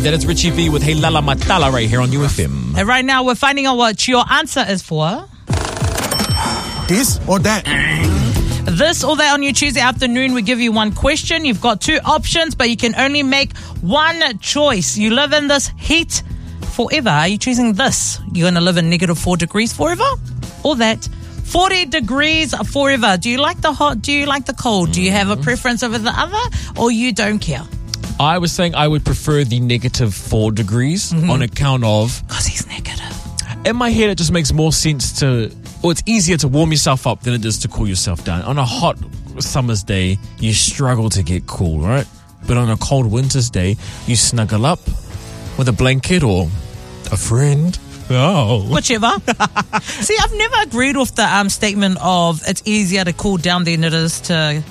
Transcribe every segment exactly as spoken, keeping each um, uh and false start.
That is Richie V with Hey Lala Matala right here on U F M. And right now we're finding out what your answer is for. This or that? This or that on your Tuesday afternoon. We give you one question. You've got two options, but you can only make one choice. You live in this heat forever. Are you choosing this? You're going to live in negative four degrees forever? Or that? forty degrees forever. Do you like the hot? Do you like the cold? Do you have a preference over the other? Or you don't care? I was saying I would prefer the negative four degrees mm-hmm. on account of... Because he's negative. In my head, it just makes more sense to... Or it's easier to warm yourself up than it is to cool yourself down. On a hot summer's day, you struggle to get cool, right? But on a cold winter's day, you snuggle up with a blanket or a friend. Oh. Whichever. See, I've never agreed with the um, statement of it's easier to cool down than it is to...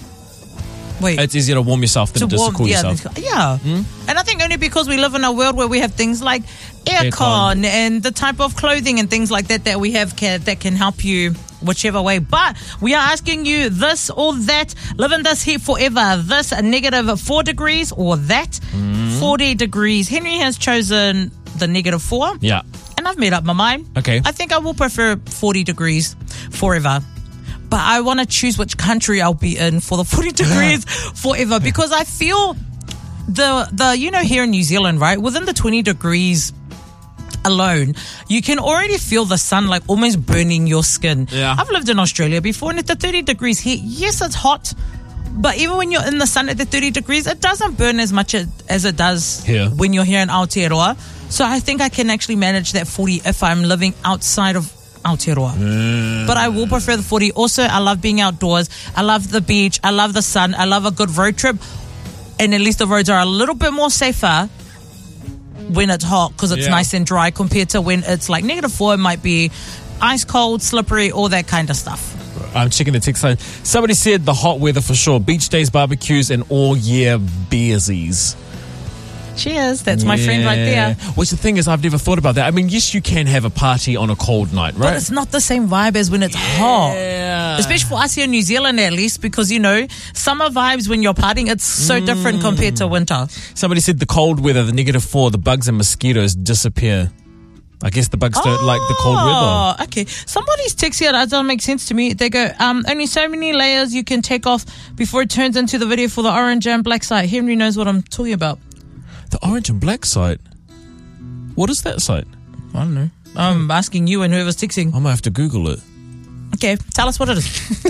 Wait. It's easier to warm yourself than to it is warm, to cool yeah, yourself. Yeah. Hmm? And I think only because we live in a world where we have things like aircon and the type of clothing and things like that that we have can, that can help you whichever way. But we are asking you this or that. Live in this heat forever. This negative four degrees or that mm. forty degrees. Henry has chosen the negative four. Yeah. And I've made up my mind. Okay. I think I will prefer forty degrees forever. But I want to choose which country I'll be in for the forty degrees forever, because I feel the, the you know, here in New Zealand, right, within the twenty degrees alone, you can already feel the sun like almost burning your skin. Yeah. I've lived in Australia before, and at the thirty degrees heat, yes, it's hot, but even when you're in the sun at the thirty degrees, it doesn't burn as much as it does here when you're here in Aotearoa. So I think I can actually manage that forty if I'm living outside of Aotearoa. Mm. But I will prefer the forty. Also, I love being outdoors. I love the beach. I love the sun. I love a good road trip. And at least the roads are a little bit more safer when it's hot, because it's yeah. nice and dry, compared to when it's like negative four. It might be ice cold, slippery, all that kind of stuff. I'm checking the text line. Somebody said the hot weather for sure. Beach days, barbecues, and all year beersies. Cheers. That's my yeah. friend right there. Which the thing is, I've never thought about that. I mean, yes, you can have a party on a cold night, right? But it's not the same vibe as when it's yeah. hot. Especially for us here in New Zealand, at least, because, you know, summer vibes when you're partying, it's so mm. different compared to winter. Somebody said the cold weather, the negative four, the bugs and mosquitoes disappear. I guess the bugs oh, don't like the cold weather. Okay. Somebody's text here, that doesn't make sense to me. They go, um, only so many layers you can take off before it turns into the video for the orange and black site. Henry knows what I'm talking about. The orange and black site? What is that site? I don't know. I'm asking you and whoever's texting. I might have to Google it. Okay, tell us what it is.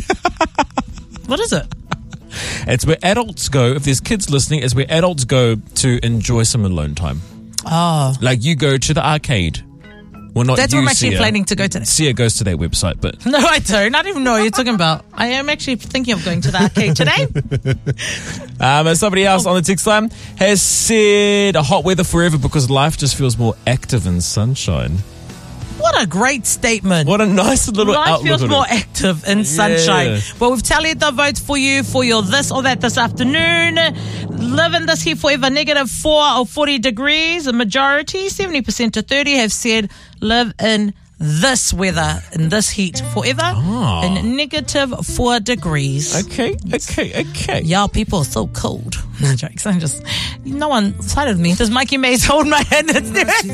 What is it? It's where adults go, if there's kids listening, it's where adults go to enjoy some alone time. Oh. Like you go to the arcade. Well, not That's you, what I'm actually Sia. planning to go to. Sia goes to that website, but... No, I don't. I don't even know what you're talking about. I am actually thinking of going to the arcade today. um, and somebody else oh. on the text line has said a hot weather forever because life just feels more active in sunshine. What a great statement. What a nice little Life outlook. feels more active in sunshine. Yeah. Well, we've tallied the votes for you for your this or that this afternoon. Live in this heat forever, negative four or forty degrees. A majority, seventy percent to thirty, have said live in this weather, in this heat forever, oh. in negative four degrees. Okay, okay, okay. Y'all people are so cold. No jokes. I'm just, no one sided with me. Does Mikey Mays hold my hand?